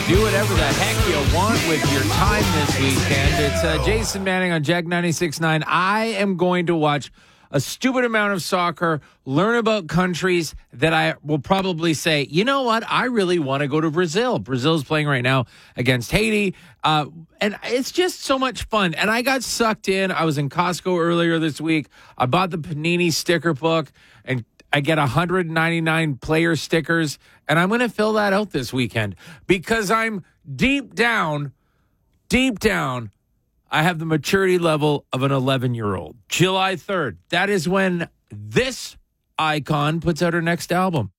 Do whatever the heck you want with your time this weekend. It's Jason Manning on Jag 96.9. I am going to watch a stupid amount of soccer, learn about countries that I will probably say, you know what, I really want to go to Brazil. Brazil's playing right now against Haiti, and it's just so much fun. And I got sucked in. I was in Costco earlier this week. I bought the Panini sticker book, and I get 199 player stickers, and I'm going to fill that out this weekend because I'm deep down, I have the maturity level of an 11-year-old. July 3rd, that is when this icon puts out her next album.